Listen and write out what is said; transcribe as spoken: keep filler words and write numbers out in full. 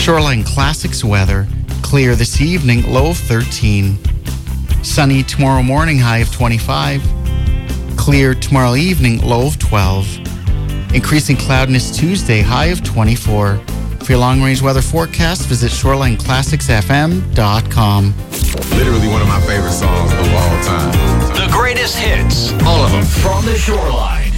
Shoreline Classics weather. Clear this evening, low of thirteen. Sunny tomorrow morning, high of twenty-five. Clear tomorrow evening, low of twelve. Increasing cloudiness Tuesday, high of twenty-four. For your long-range weather forecast, visit shoreline classics f m dot com. Literally one of my favorite songs of all time. The greatest hits. All of them from the Shoreline.